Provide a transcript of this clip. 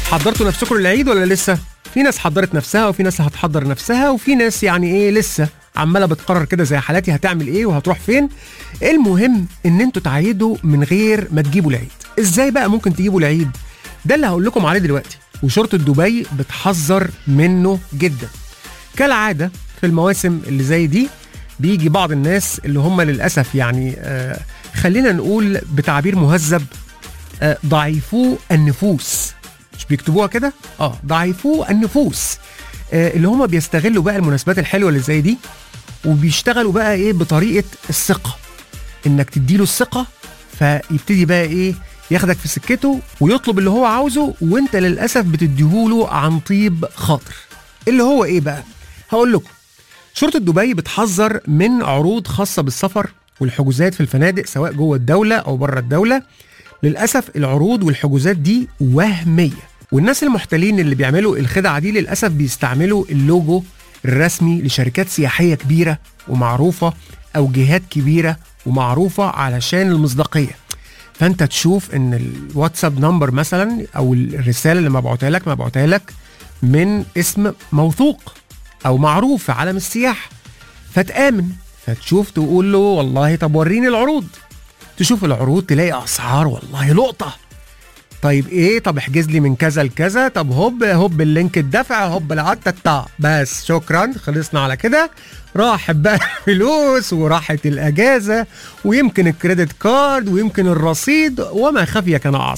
حضرتوا نفسكم للعيد ولا لسه؟ في ناس حضرت نفسها وفي ناس هتحضر نفسها وفي ناس يعني ايه لسه عماله بتقرر كده زي حالاتي هتعمل ايه وهتروح فين. المهم ان انتوا تعيدوا من غير ما تجيبوا العيد. ازاي بقى ممكن تجيبوا العيد؟ ده اللي هقول لكم عليه دلوقتي، وشرطه دبي بتحذر منه جدا. كالعاده في المواسم اللي زي دي بيجي بعض الناس اللي هم للاسف يعني خلينا نقول بتعبير مهذب ضعيفو النفوس. مش بيكتبوها كده؟ ضعيفو النفوس، اللي هم بيستغلوا بقى المناسبات الحلوه اللي زي دي وبيشتغلوا بقى ايه بطريقه الثقه، انك تديله الثقه فيبتدي بقى ايه ياخدك في سكته ويطلب اللي هو عاوزه، وانت للاسف بتديهوله عن طيب خاطر. اللي هو ايه بقى؟ هقول لكم. شرطه دبي بتحذر من عروض خاصه بالسفر والحجوزات في الفنادق سواء جوه الدوله او بره الدوله. للاسف العروض والحجوزات دي وهميه، والناس المحتالين اللي بيعملوا الخدعه دي للاسف بيستعملوا اللوجو الرسمي لشركات سياحيه كبيره ومعروفه او جهات كبيره ومعروفه علشان المصداقيه. فانت تشوف ان الواتساب نمبر مثلا او الرساله اللي مبعوتها لك من اسم موثوق او معروف في عالم السياحه، فتآمن فتشوف تقول له والله طب وريني العروض. تشوف العروض تلاقي اسعار والله لقطه. طيب ايه؟ طب احجز لي من كذا لكذا، طب هوب اللينك الدفع، هوب العتة بس شكرا خلصنا على كده. راحت بقى الفلوس وراحت الاجازه ويمكن الكريدت كارد ويمكن الرصيد وما خفي كان اعظم.